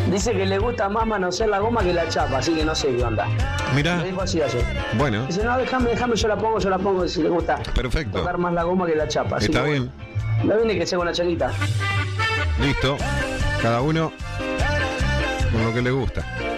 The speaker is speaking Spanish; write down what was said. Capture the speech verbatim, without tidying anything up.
Dice que le gusta más manosear la goma que la chapa, así que no sé qué onda. Mirá. Me dijo así ayer. Bueno. Dice, no, déjame, déjame, yo la pongo, yo la pongo, si le gusta. Perfecto. Tocar más la goma que la chapa. Así Está que, bien. No viene que sea una chanita. Listo. Cada uno con lo que le gusta.